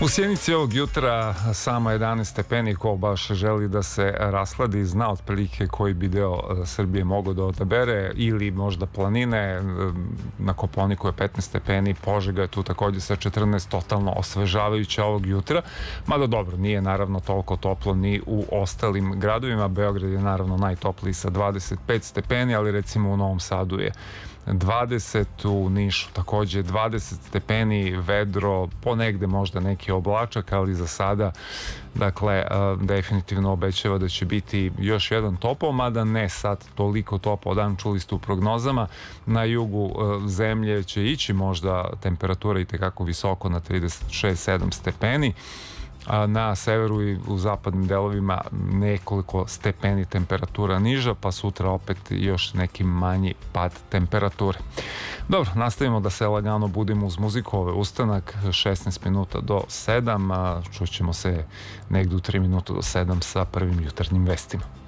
U Sjenici ovog jutra samo 11 stepeni, ko baš želi da se rashladi zna otprilike koji bi deo Srbije mogao da odabere, ili možda planine. Na Kopaoniku je 15 stepeni, Požega je tu takođe sa 14, totalno osvežavajuće ovog jutra, mada dobro, nije naravno toliko toplo ni u ostalim gradovima. Beograd je naravno najtopliji sa 25 stepeni, ali recimo u Novom Sadu je 20, u Nišu takođe 20 stepeni, vedro, ponegde možda neki oblačak, ali za sada dakle definitivno obećava da će biti još jedan topao, mada ne sad toliko topao dan, čuli ste u prognozama. Na jugu zemlje će ići možda temperatura i tekako visoko na 36-7 stepeni, a na severu i u zapadnim delovima nekoliko stepeni temperatura niža, pa sutra opet još neki manji pad temperature. Dobro, nastavimo da se lagano budimo uz muziku. Ovo je ustanak, 16 minuta do 7, a čućemo se negdje u 3 minuta do 7 sa prvim jutarnjim vestima.